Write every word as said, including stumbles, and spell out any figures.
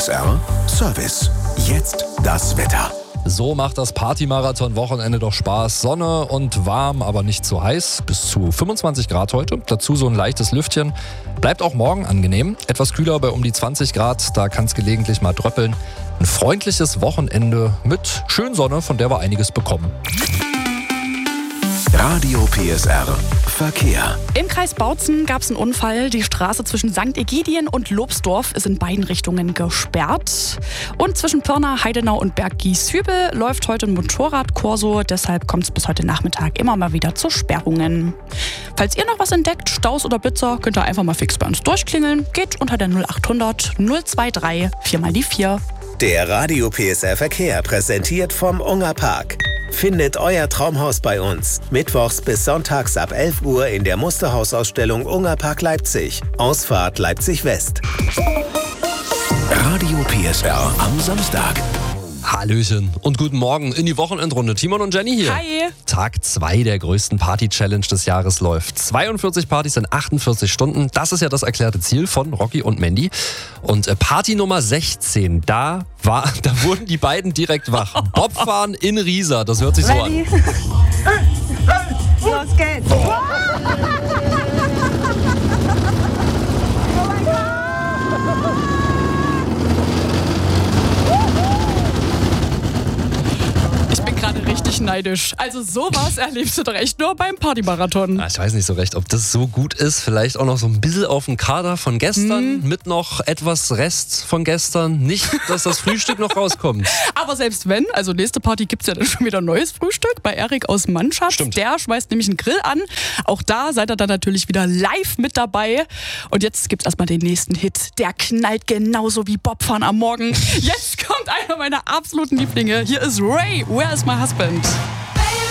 S R Service. Jetzt das Wetter. So macht das Partymarathon-Wochenende doch Spaß. Sonne und warm, aber nicht zu heiß. Bis zu fünfundzwanzig Grad heute. Dazu so ein leichtes Lüftchen. Bleibt auch morgen angenehm. Etwas kühler bei um die zwanzig Grad. Da kann es gelegentlich mal dröppeln. Ein freundliches Wochenende mit schön Sonne, von der wir einiges bekommen. Radio P S R Verkehr. Im Kreis Bautzen gab es einen Unfall. Die Straße zwischen Sankt Egidien und Lobsdorf ist in beiden Richtungen gesperrt. Und zwischen Pirna, Heidenau und Berg-Gieshübel läuft heute ein Motorradkorso. Deshalb kommt es bis heute Nachmittag immer mal wieder zu Sperrungen. Falls ihr noch was entdeckt, Staus oder Blitzer, könnt ihr einfach mal fix bei uns durchklingeln. Geht unter der null achthundert null drei drei vier mal die vier. Der Radio P S R Verkehr präsentiert vom Unger Park. Findet euer Traumhaus bei uns. Mittwochs bis sonntags ab elf Uhr in der Musterhausausstellung Unger Park Leipzig. Ausfahrt Leipzig West. Radio P S R am Samstag. Hallöchen und guten Morgen in die Wochenendrunde. Timon und Jenny hier. Hi. Tag zwei der größten Party-Challenge des Jahres läuft. zweiundvierzig Partys in achtundvierzig Stunden. Das ist ja das erklärte Ziel von Rocky und Mandy. Und äh, Party Nummer sechzehn, da, war, da wurden die beiden direkt wach. Bobfahren in Riesa, das hört sich so Ready? an. Los geht's. Richtig neidisch. Also sowas erlebst du doch echt nur beim Partymarathon. Ah, ich weiß nicht so recht, ob das so gut ist. Vielleicht auch noch so ein bisschen auf dem Kader von gestern, hm. mit noch etwas Rest von gestern. Nicht, dass das Frühstück noch rauskommt. Aber selbst wenn, also nächste Party gibt es ja dann schon wieder ein neues Frühstück bei Erik aus Mannschatz. Stimmt. Der schmeißt nämlich einen Grill an. Auch da seid ihr dann natürlich wieder live mit dabei. Und jetzt gibt es erstmal den nächsten Hit. Der knallt genauso wie Bobfahren am Morgen. Jetzt kommt einer meiner absoluten Lieblinge. Hier ist Ray, Where is my husband?